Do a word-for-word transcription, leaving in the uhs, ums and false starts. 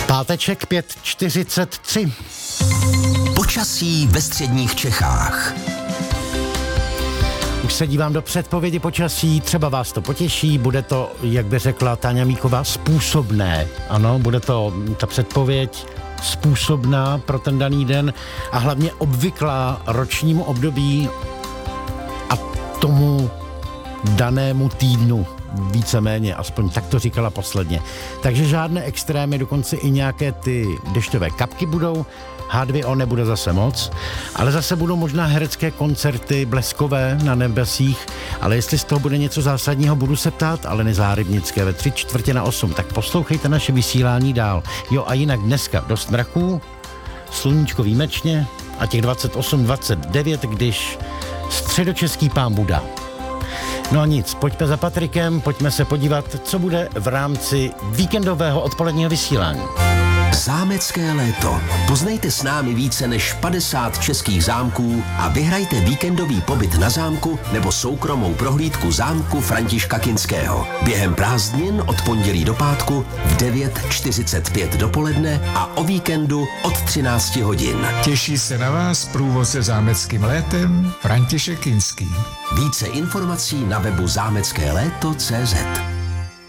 Páteček pět čtyřicet tři. Počasí ve středních Čechách. Už se dívám do předpovědi počasí, třeba vás to potěší, bude to, jak by řekla Táňa Míková, způsobné. Ano, bude to ta předpověď způsobná pro ten daný den a hlavně obvyklá ročnímu období a tomu danému týdnu. Víceméně, aspoň tak to říkala posledně. Takže žádné extrémy, dokonce i nějaké ty dešťové kapky budou, há dvě ó nebude zase moc, ale zase budou možná herecké koncerty bleskové na nebesích, ale jestli z toho bude něco zásadního, budu se ptát Aleny Zárybnické ve tři čtvrtě na osm, tak poslouchejte naše vysílání dál. Jo a jinak dneska dost mraků, sluníčko výjimečně a těch dvacet osm dvacet devět, když středočeský pán Buda. No a nic, pojďme za Patrikem, pojďme se podívat, co bude v rámci víkendového odpoledního vysílání. Zámecké léto. Poznejte s námi více než padesát českých zámků a vyhrajte víkendový pobyt na zámku nebo soukromou prohlídku zámku Františka Kinského. Během prázdnin od pondělí do pátku v devět čtyřicet pět dopoledne a o víkendu od třináct hodin. Těší se na vás průvodce zámeckým létem František Kinský. Více informací na webu zámecké léto tečka cé zet.